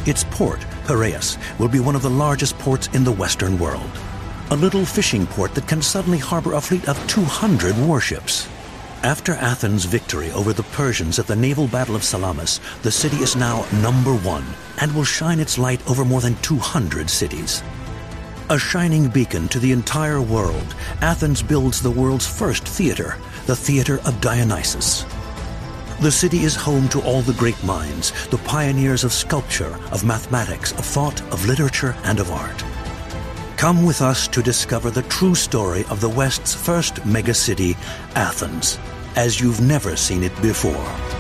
Its port, Piraeus, will be one of the largest ports in the Western world. A little fishing port that can suddenly harbor a fleet of 200 warships. After Athens' victory over the Persians at the naval battle of Salamis, the city is now #1 and will shine its light over more than 200 cities. A shining beacon to the entire world, Athens builds the world's first theater, the Theater of Dionysus. The city is home to all the great minds, the pioneers of sculpture, of mathematics, of thought, of literature, and of art. Come with us to discover the true story of the West's first megacity, Athens, as you've never seen it before.